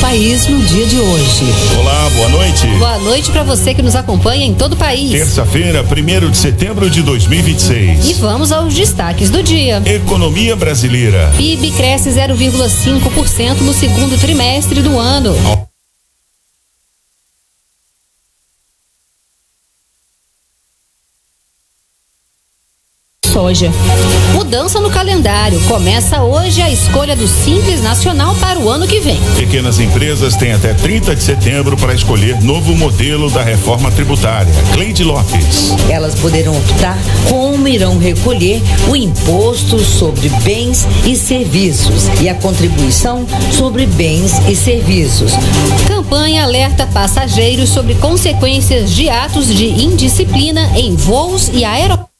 país no dia de hoje. Olá, boa noite. Boa noite para você que nos acompanha em todo o país. Terça-feira, 1º de setembro de 2026. E vamos aos destaques do dia. Economia brasileira. PIB cresce 0,5% no segundo trimestre do ano. Soja. Mudança no calendário. Começa hoje a escolha do Simples Nacional para o ano que vem. Pequenas empresas têm até 30 de setembro para escolher novo modelo da reforma tributária. Cleide Lopes. Elas poderão optar como irão recolher o imposto sobre bens e serviços e a contribuição sobre bens e serviços. Campanha alerta passageiros sobre consequências de atos de indisciplina em voos e aeroportos.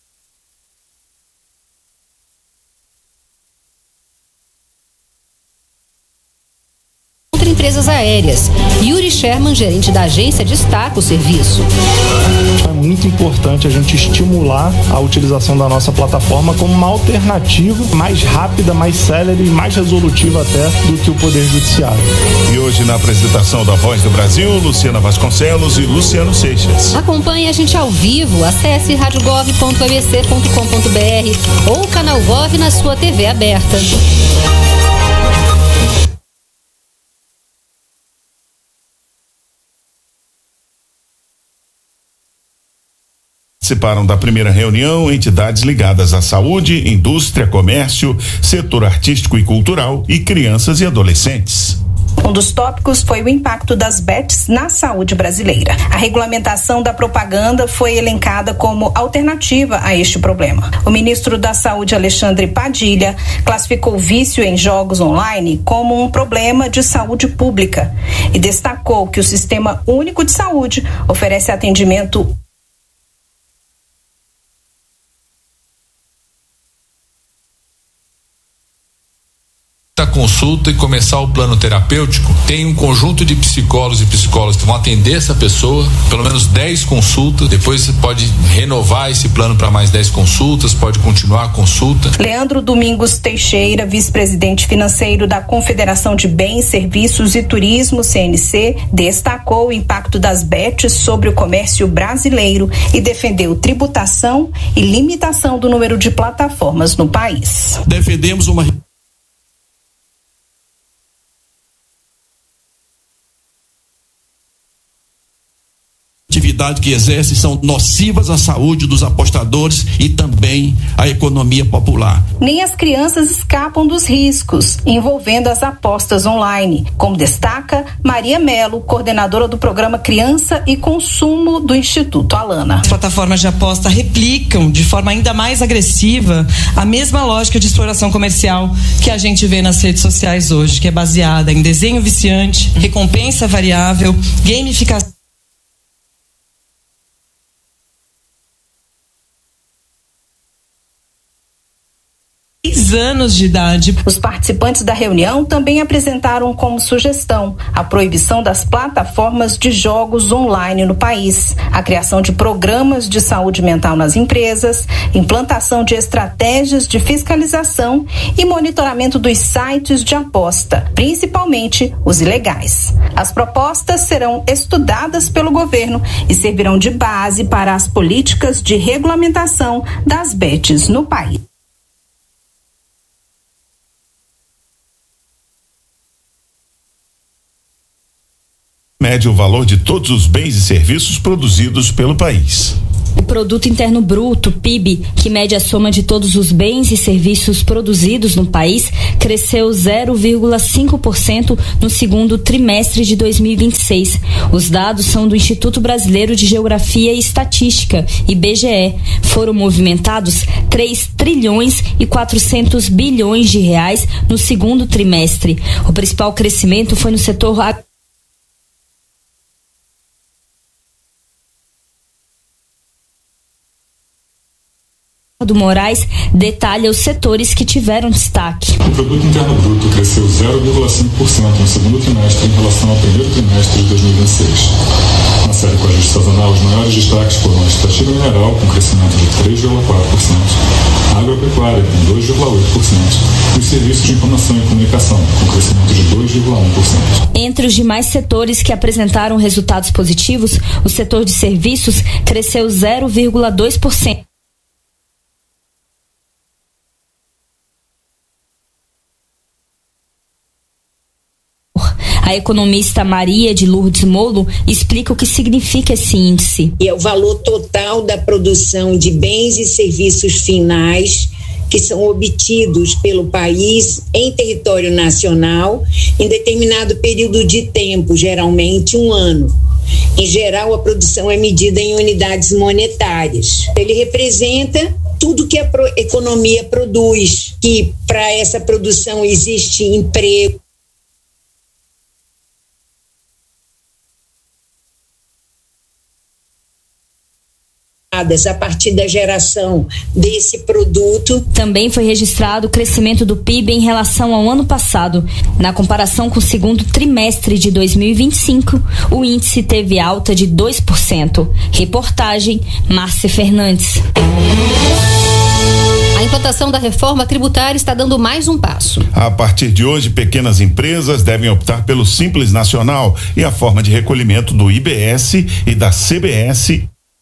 Empresas aéreas. Yuri Sherman, gerente da agência, destaca o serviço. É muito importante a gente estimular a utilização da nossa plataforma como uma alternativa mais rápida, mais célere e mais resolutiva até do que o Poder Judiciário. E hoje, na apresentação da Voz do Brasil, Luciana Vasconcelos e Luciano Seixas. Acompanhe a gente ao vivo. Acesse radiogov.abc.com.br ou canal Gov na sua TV aberta. Participaram da primeira reunião entidades ligadas à saúde, indústria, comércio, setor artístico e cultural e crianças e adolescentes. Um dos tópicos foi o impacto das bets na saúde brasileira. A regulamentação da propaganda foi elencada como alternativa a este problema. O ministro da Saúde, Alexandre Padilha, classificou o vício em jogos online como um problema de saúde pública e destacou que o Sistema Único de Saúde oferece atendimento a consulta e começar o plano terapêutico, tem um conjunto de psicólogos e psicólogas que vão atender essa pessoa, pelo menos 10 consultas, depois você pode renovar esse plano para mais 10 consultas, pode continuar a consulta. Leandro Domingos Teixeira, vice-presidente financeiro da Confederação de Bens, Serviços e Turismo, CNC, destacou o impacto das bets sobre o comércio brasileiro e defendeu tributação e limitação do número de plataformas no país. Defendemos uma atividade que exercem são nocivas à saúde dos apostadores e também à economia popular. Nem as crianças escapam dos riscos envolvendo as apostas online, como destaca Maria Melo, coordenadora do programa Criança e Consumo do Instituto Alana. As plataformas de aposta replicam de forma ainda mais agressiva a mesma lógica de exploração comercial que a gente vê nas redes sociais hoje, que é baseada em desenho viciante, recompensa variável, gamificação. Anos de idade. Os participantes da reunião também apresentaram como sugestão a proibição das plataformas de jogos online no país, a criação de programas de saúde mental nas empresas, implantação de estratégias de fiscalização e monitoramento dos sites de aposta, principalmente os ilegais. As propostas serão estudadas pelo governo e servirão de base para as políticas de regulamentação das bets no país. Mede o valor de todos os bens e serviços produzidos pelo país. O Produto Interno Bruto, PIB, que mede a soma de todos os bens e serviços produzidos no país, cresceu 0,5% no segundo trimestre de 2026. Os dados são do Instituto Brasileiro de Geografia e Estatística, IBGE. Foram movimentados 3 trilhões e 400 bilhões de reais no segundo trimestre. O principal crescimento foi no setor do Moraes detalha os setores que tiveram destaque. O produto interno bruto cresceu 0,5% no segundo trimestre em relação ao primeiro trimestre de 2026. Na série com ajuste sazonal, os maiores destaques foram a extrativa mineral, com crescimento de 3,4%, a agropecuária, com 2,8%, e os serviços de informação e comunicação, com crescimento de 2,1%. Entre os demais setores que apresentaram resultados positivos, o setor de serviços cresceu 0,2%. A economista Maria de Lourdes Molo explica o que significa esse índice. É o valor total da produção de bens e serviços finais que são obtidos pelo país em território nacional em determinado período de tempo, geralmente um ano. Em geral, a produção é medida em unidades monetárias. Ele representa tudo que a economia produz, que para essa produção existe emprego. A partir da geração desse produto. Também foi registrado o crescimento do PIB em relação ao ano passado. Na comparação com o segundo trimestre de 2025, o índice teve alta de 2%. Reportagem, Márcia Fernandes. A implantação da reforma tributária está dando mais um passo. A partir de hoje, pequenas empresas devem optar pelo Simples Nacional e a forma de recolhimento do IBS e da CBS.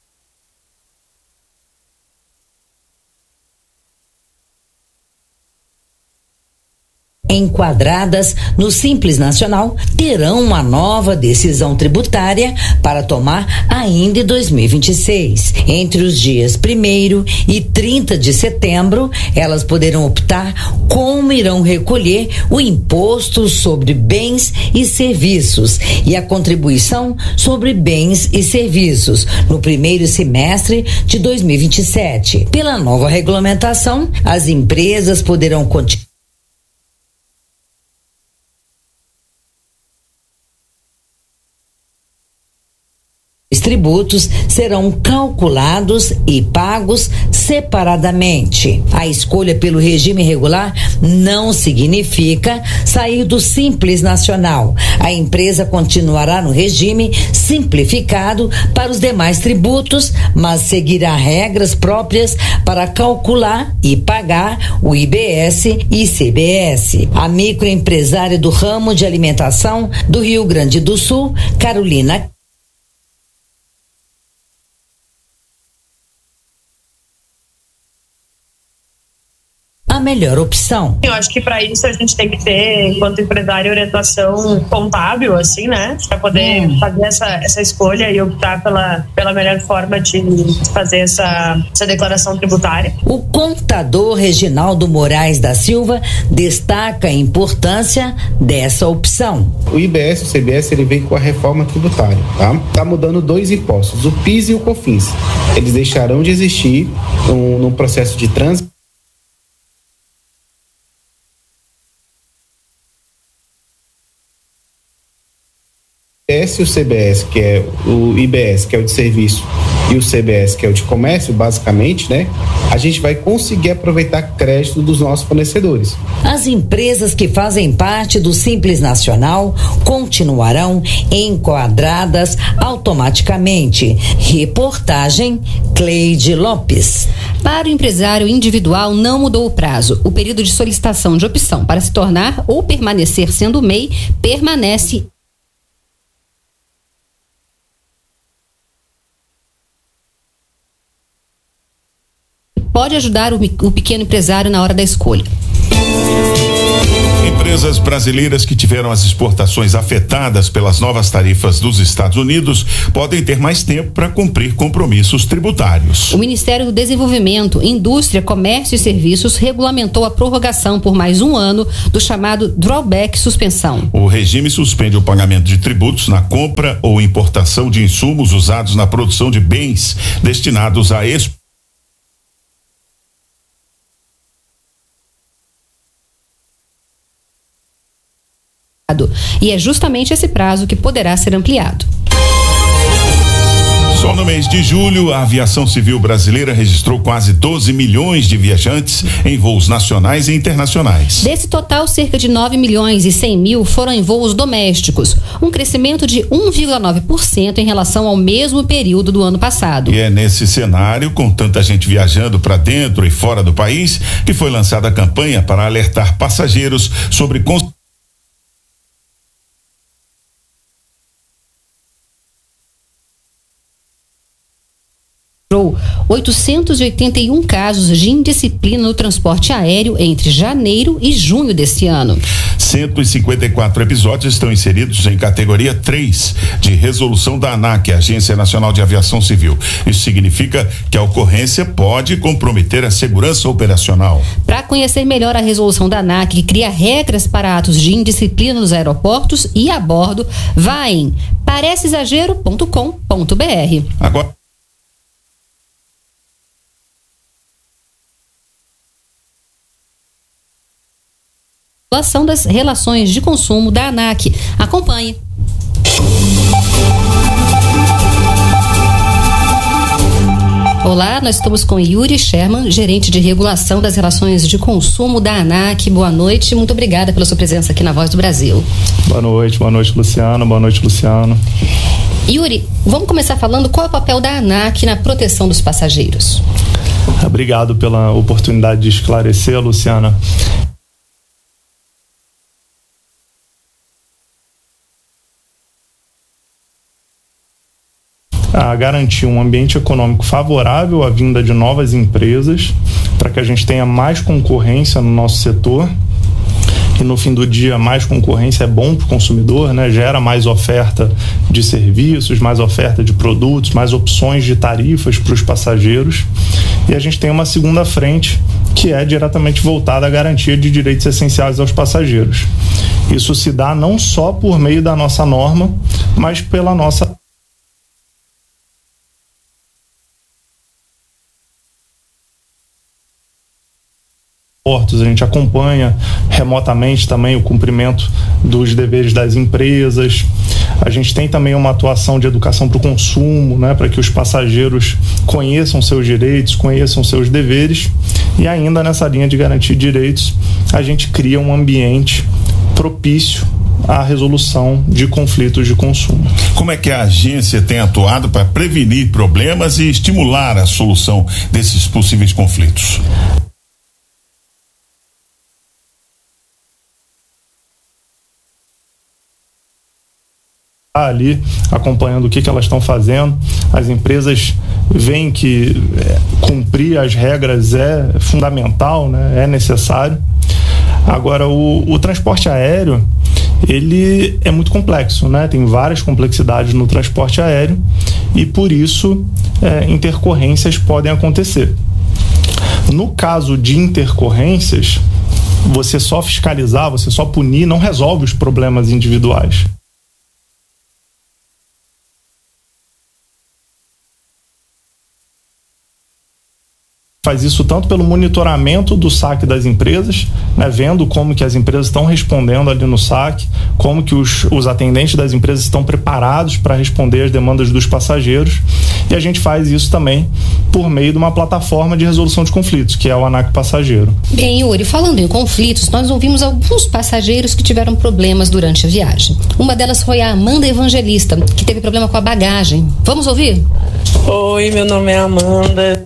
Enquadradas no Simples Nacional, terão uma nova decisão tributária para tomar ainda em 2026. Entre os dias 1º e 30 de setembro, elas poderão optar como irão recolher o imposto sobre bens e serviços e a contribuição sobre bens e serviços no primeiro semestre de 2027. Pela nova regulamentação, as empresas poderão continuar Os tributos serão calculados e pagos separadamente. A escolha pelo regime regular não significa sair do Simples Nacional. A empresa continuará no regime simplificado para os demais tributos, mas seguirá regras próprias para calcular e pagar o IBS e CBS. A microempresária do ramo de alimentação do Rio Grande do Sul, Carolina a melhor opção. Eu acho que para isso a gente tem que ter, enquanto empresário, orientação contábil, assim, né? Para poder fazer essa escolha e optar pela melhor forma de fazer essa declaração tributária. O contador Reginaldo Moraes da Silva destaca a importância dessa opção. O IBS e o CBS ele vem com a reforma tributária, tá? Tá mudando 2 impostos, o PIS e o COFINS. Eles deixarão de existir num processo de trânsito. O CBS, que é o IBS, que é o de serviço, e o CBS, que é o de comércio, basicamente, né? A gente vai conseguir aproveitar crédito dos nossos fornecedores. As empresas que fazem parte do Simples Nacional continuarão enquadradas automaticamente. Reportagem Cleide Lopes. Para o empresário individual, não mudou o prazo. O período de solicitação de opção para se tornar ou permanecer sendo MEI permanece. Pode ajudar o pequeno empresário na hora da escolha. Empresas brasileiras que tiveram as exportações afetadas pelas novas tarifas dos Estados Unidos podem ter mais tempo para cumprir compromissos tributários. O Ministério do Desenvolvimento, Indústria, Comércio e Serviços regulamentou a prorrogação por mais um ano do chamado drawback suspensão. O regime suspende o pagamento de tributos na compra ou importação de insumos usados na produção de bens destinados a e é justamente esse prazo que poderá ser ampliado. Só no mês de julho, a aviação civil brasileira registrou quase 12 milhões de viajantes em voos nacionais e internacionais. Desse total, cerca de 9 milhões e 100 mil foram em voos domésticos, um crescimento de 1,9% em relação ao mesmo período do ano passado. E é nesse cenário, com tanta gente viajando para dentro e fora do país, que foi lançada a campanha para alertar passageiros sobre 881 casos de indisciplina no transporte aéreo entre janeiro e junho desse ano. 154 episódios estão inseridos em categoria 3 de resolução da ANAC, Agência Nacional de Aviação Civil. Isso significa que a ocorrência pode comprometer a segurança operacional. Para conhecer melhor a resolução da ANAC, que cria regras para atos de indisciplina nos aeroportos e a bordo, vá em pareceexagero.com.br. Agora das relações de consumo da ANAC. Acompanhe. Olá, nós estamos com Yuri Sherman, gerente de regulação das relações de consumo da ANAC. Boa noite, muito obrigada pela sua presença aqui na Voz do Brasil. Boa noite Luciano, boa noite Luciano. Yuri, vamos começar falando qual é o papel da ANAC na proteção dos passageiros. Obrigado pela oportunidade de esclarecer, Luciana. A garantir um ambiente econômico favorável à vinda de novas empresas, para que a gente tenha mais concorrência no nosso setor. E no fim do dia, mais concorrência é bom para o consumidor, né? Gera mais oferta de serviços, mais oferta de produtos, mais opções de tarifas para os passageiros. E a gente tem uma segunda frente, que é diretamente voltada à garantia de direitos essenciais aos passageiros. Isso se dá não só por meio da nossa norma, mas pela nossa a gente acompanha remotamente também o cumprimento dos deveres das empresas. A gente tem também uma atuação de educação para o consumo, né, para que os passageiros conheçam seus direitos, conheçam seus deveres. E ainda nessa linha de garantir direitos, a gente cria um ambiente propício à resolução de conflitos de consumo. Como é que a agência tem atuado para prevenir problemas e estimular a solução desses possíveis conflitos? Ali acompanhando o que elas estão fazendo. As empresas veem que cumprir as regras é fundamental, né? É necessário. Agora, o transporte aéreo, ele é muito complexo, né? Tem várias complexidades no transporte aéreo e por isso intercorrências podem acontecer. No caso de intercorrências, você só fiscalizar, você só punir não resolve os problemas individuais. Faz isso tanto pelo monitoramento do saque das empresas, né, vendo como que as empresas estão respondendo ali no saque, como que os atendentes das empresas estão preparados para responder às demandas dos passageiros, e a gente faz isso também por meio de uma plataforma de resolução de conflitos, que é o ANAC Passageiro. Bem, Yuri, falando em conflitos, nós ouvimos alguns passageiros que tiveram problemas durante a viagem. Uma delas foi a Amanda Evangelista, que teve problema com a bagagem. Vamos ouvir? Oi, meu nome é Amanda.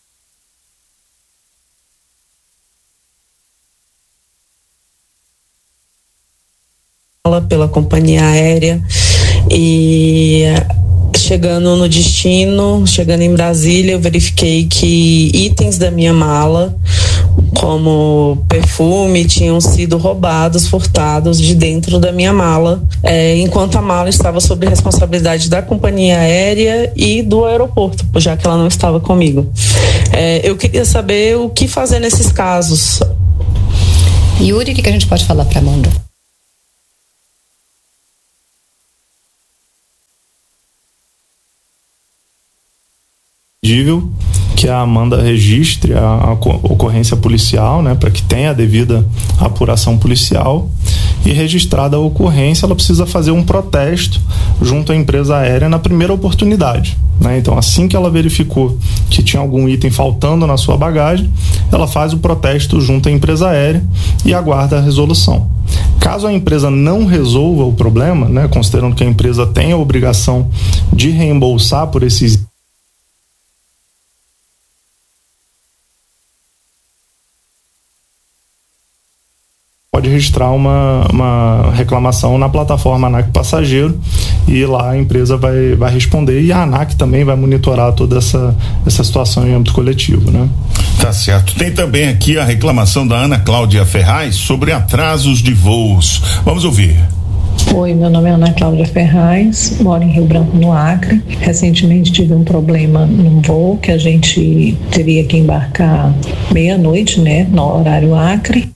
Pela companhia aérea e chegando no destino, chegando em Brasília, eu verifiquei que itens da minha mala, como perfume, tinham sido roubados, furtados de dentro da minha mala, enquanto a mala estava sob responsabilidade da companhia aérea e do aeroporto, já que ela não estava comigo. Eu queria saber o que fazer nesses casos. Yuri, o que a gente pode falar para a Amanda? Que a Amanda registre a ocorrência policial, né, para que tenha a devida apuração policial e registrada a ocorrência, ela precisa fazer um protesto junto à empresa aérea na primeira oportunidade, né? Então, assim que ela verificou que tinha algum item faltando na sua bagagem, ela faz o protesto junto à empresa aérea e aguarda a resolução. Caso a empresa não resolva o problema, né, considerando que a empresa tem a obrigação de reembolsar por esses pode registrar uma reclamação na plataforma ANAC Passageiro e lá a empresa vai responder e a ANAC também vai monitorar toda essa situação em âmbito coletivo, né? Tá certo. Tem também aqui a reclamação da Ana Cláudia Ferraz sobre atrasos de voos. Vamos ouvir. Oi, meu nome é Ana Cláudia Ferraz, moro em Rio Branco, no Acre. Recentemente tive um problema num voo que a gente teria que embarcar meia-noite, né, no horário Acre.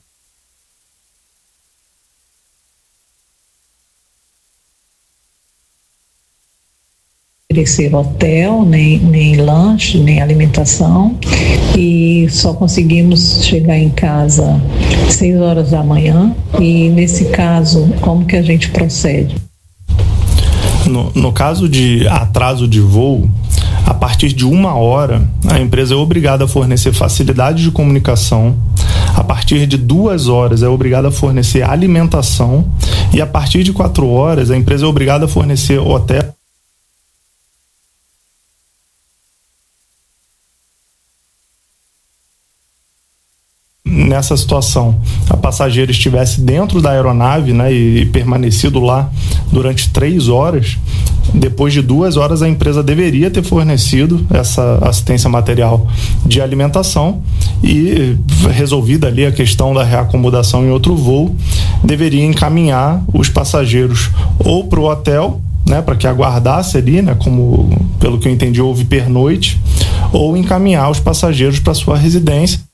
Oferecer hotel, nem lanche, nem alimentação, e só conseguimos chegar em casa 6 horas da manhã. E nesse caso, como que a gente procede? No caso de atraso de voo, a partir de 1 hora, a empresa é obrigada a fornecer facilidade de comunicação. A partir de 2 horas, é obrigada a fornecer alimentação. E a partir de 4 horas, a empresa é obrigada a fornecer hotel. Nessa situação, a passageira estivesse dentro da aeronave, né, e permanecido lá durante 3 horas, depois de 2 horas a empresa deveria ter fornecido essa assistência material de alimentação e, resolvida ali a questão da reacomodação em outro voo, deveria encaminhar os passageiros ou para o hotel, né, para que aguardasse ali, né, como pelo que eu entendi houve pernoite, ou encaminhar os passageiros para sua residência.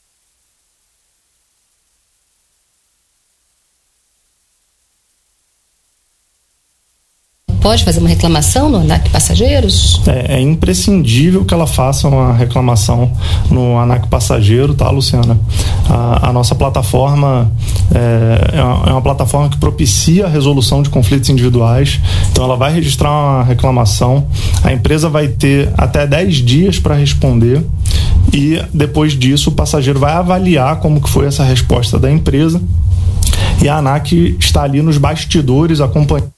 Pode fazer uma reclamação no ANAC Passageiros? É imprescindível que ela faça uma reclamação no ANAC Passageiro, tá, Luciana? A nossa plataforma é uma plataforma que propicia a resolução de conflitos individuais, então ela vai registrar uma reclamação, a empresa vai ter até 10 dias para responder e depois disso o passageiro vai avaliar como que foi essa resposta da empresa e a ANAC está ali nos bastidores acompanhando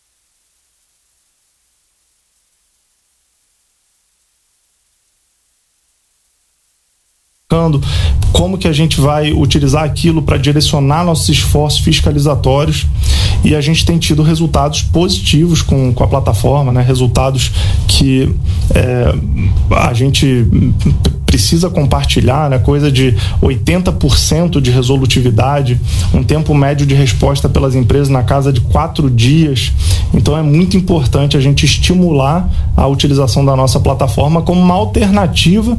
como que a gente vai utilizar aquilo para direcionar nossos esforços fiscalizatórios, e a gente tem tido resultados positivos com a plataforma, né? Resultados que a gente precisa compartilhar, né? Coisa de 80% de resolutividade, um tempo médio de resposta pelas empresas na casa de 4 dias. Então é muito importante a gente estimular a utilização da nossa plataforma como uma alternativa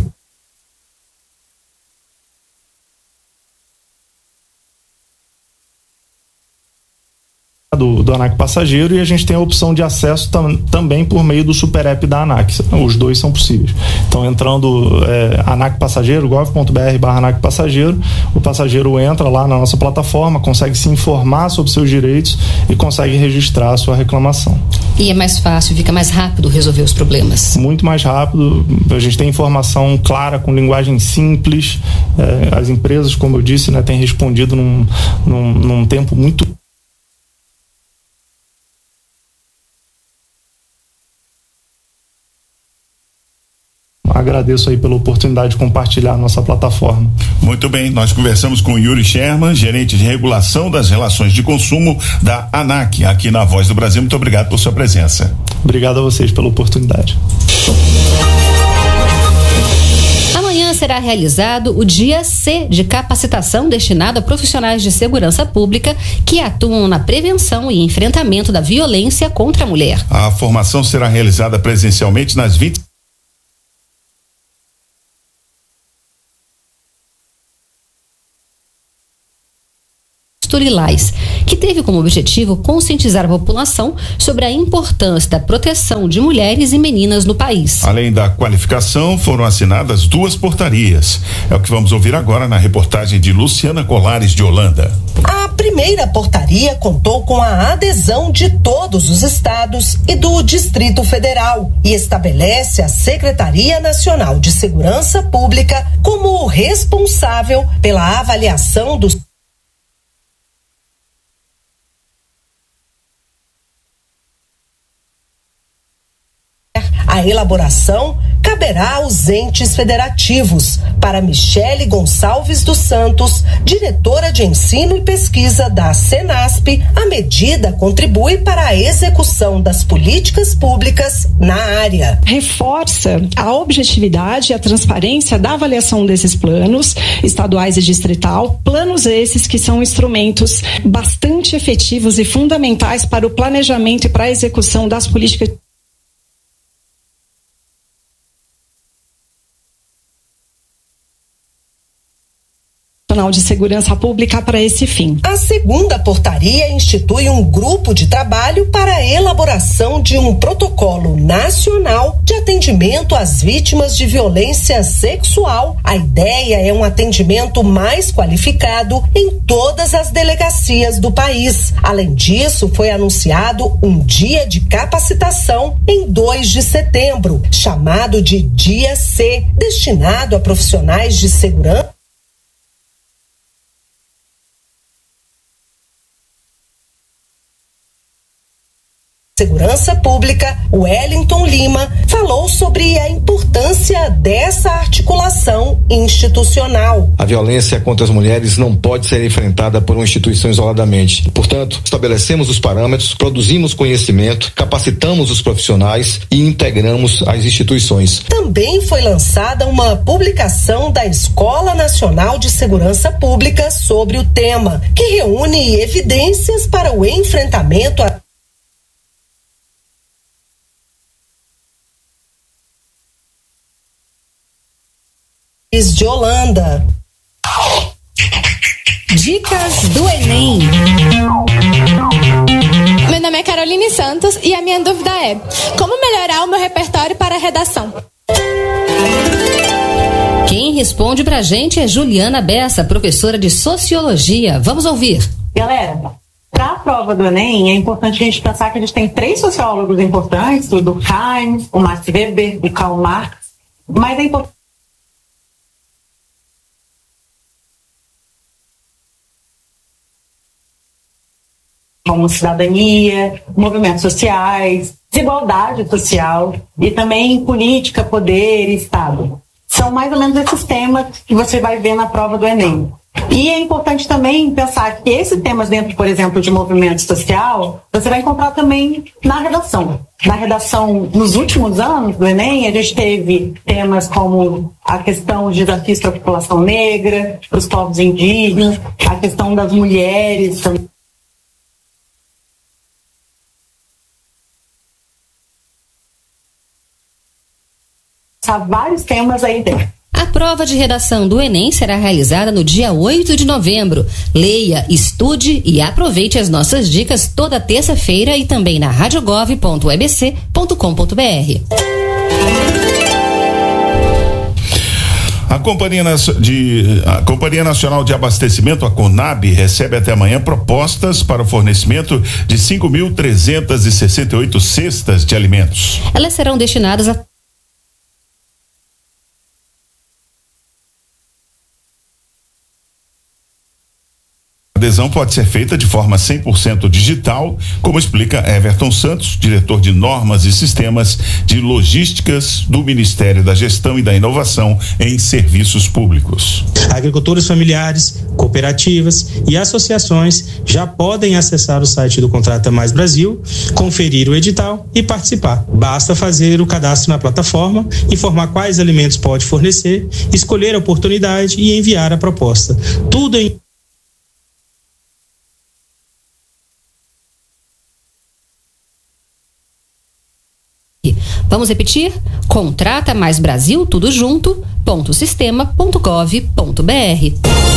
do ANAC Passageiro, e a gente tem a opção de acesso também por meio do super app da ANAC. Os dois são possíveis. Então, entrando ANAC Passageiro, gov.br/ANAC Passageiro, o passageiro entra lá na nossa plataforma, consegue se informar sobre seus direitos e consegue registrar a sua reclamação. E é mais fácil, fica mais rápido resolver os problemas? Muito mais rápido. A gente tem informação clara, com linguagem simples. As empresas, como eu disse, né, têm respondido num tempo muito. Agradeço aí pela oportunidade de compartilhar a nossa plataforma. Muito bem, nós conversamos com Yuri Sherman, gerente de regulação das relações de consumo da ANAC, aqui na Voz do Brasil. Muito obrigado por sua presença. Obrigado a vocês pela oportunidade. Amanhã será realizado o Dia C de capacitação destinado a profissionais de segurança pública que atuam na prevenção e enfrentamento da violência contra a mulher. A formação será realizada presencialmente nas 20 do Agosto Lilás, que teve como objetivo conscientizar a população sobre a importância da proteção de mulheres e meninas no país. Além da qualificação, foram assinadas 2 portarias. É o que vamos ouvir agora na reportagem de Luciana Colares, de Holanda. A primeira portaria contou com a adesão de todos os estados e do Distrito Federal e estabelece a Secretaria Nacional de Segurança Pública como responsável pela avaliação dos A elaboração caberá aos entes federativos. Para Michele Gonçalves dos Santos, diretora de Ensino e Pesquisa da Senasp, a medida contribui para a execução das políticas públicas na área. Reforça a objetividade e a transparência da avaliação desses planos estaduais e distrital, planos esses que são instrumentos bastante efetivos e fundamentais para o planejamento e para a execução das políticas de Segurança Pública para esse fim. A segunda portaria institui um grupo de trabalho para a elaboração de um protocolo nacional de atendimento às vítimas de violência sexual. A ideia é um atendimento mais qualificado em todas as delegacias do país. Além disso, foi anunciado um dia de capacitação em 2 de setembro, chamado de Dia C, destinado a profissionais de segurança Pública. Wellington Lima falou sobre a importância dessa articulação institucional. A violência contra as mulheres não pode ser enfrentada por uma instituição isoladamente. Portanto, estabelecemos os parâmetros, produzimos conhecimento, capacitamos os profissionais e integramos as instituições. Também foi lançada uma publicação da Escola Nacional de Segurança Pública sobre o tema, que reúne evidências para o enfrentamento a de Holanda. Dicas do Enem. Meu nome é Caroline Santos e a minha dúvida é: como melhorar o meu repertório para a redação? Quem responde pra gente é Juliana Bessa, professora de Sociologia. Vamos ouvir. Galera, para a prova do Enem, é importante a gente pensar que a gente tem 3 sociólogos importantes, o Durkheim, o Max Weber, o Karl Marx, mas é importante como cidadania, movimentos sociais, desigualdade social e também política, poder e Estado. São mais ou menos esses temas que você vai ver na prova do Enem. E é importante também pensar que esses temas dentro, por exemplo, de movimento social, você vai encontrar também na redação. Na redação, nos últimos anos do Enem, a gente teve temas como a questão de desafios para a população negra, para os povos indígenas, a questão das mulheres também. Vários temas aí dentro. A prova de redação do Enem será realizada no dia 8 de novembro. Leia, estude e aproveite as nossas dicas toda terça-feira e também na radiogov.ebc.com.br. A Companhia Nacional de Abastecimento, a CONAB, recebe até amanhã propostas para o fornecimento de 5.368 cestas de alimentos. Elas serão destinadas a A adesão pode ser feita de forma 100% digital, como explica Everton Santos, diretor de Normas e Sistemas de Logísticas do Ministério da Gestão e da Inovação em Serviços Públicos. Agricultores familiares, cooperativas e associações já podem acessar o site do Contrata Mais Brasil, conferir o edital e participar. Basta fazer o cadastro na plataforma, informar quais alimentos pode fornecer, escolher a oportunidade e enviar a proposta. Tudo em Vamos repetir? Contrata Mais Brasil, tudo junto, .sistema.gov.br.